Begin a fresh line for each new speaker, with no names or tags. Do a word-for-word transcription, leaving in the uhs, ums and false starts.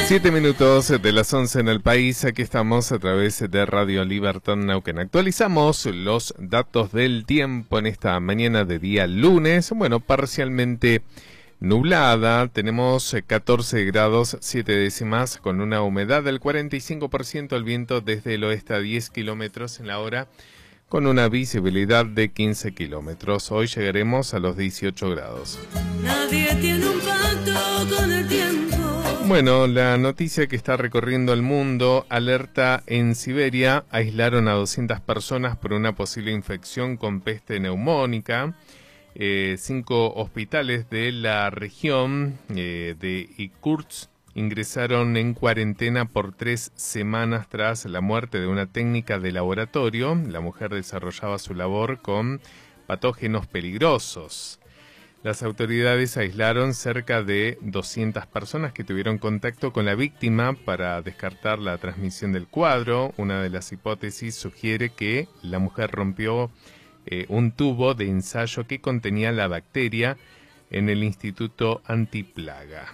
Siete minutos de las once en el país, aquí estamos a través de Radio Libertad Neuquén. Actualizamos los datos del tiempo en esta mañana de día lunes, bueno, parcialmente nublada, tenemos catorce grados siete décimas con una humedad del cuarenta y cinco por ciento, el viento desde el oeste a diez kilómetros en la hora con una visibilidad de quince kilómetros. Hoy llegaremos a los dieciocho grados.
Nadie tiene un pacto con el tiempo.
Bueno, la noticia que está recorriendo el mundo, alerta en Siberia, aislaron a doscientas personas por una posible infección con peste neumónica. Eh, cinco hospitales de la región eh, de Irkutsk ingresaron en cuarentena por tres semanas tras la muerte de una técnica de laboratorio. La mujer desarrollaba su labor con patógenos peligrosos. Las autoridades aislaron cerca de doscientas personas que tuvieron contacto con la víctima para descartar la transmisión del cuadro. Una de las hipótesis sugiere que la mujer rompió eh, un tubo de ensayo que contenía la bacteria en el Instituto Antiplaga.